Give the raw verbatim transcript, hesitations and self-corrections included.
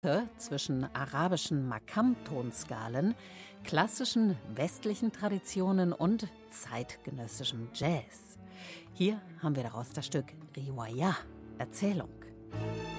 zwischen arabischen Makam-Tonskalen, klassischen westlichen Traditionen und zeitgenössischem Jazz. Hier haben wir daraus das Stück Riwaya, Erzählung.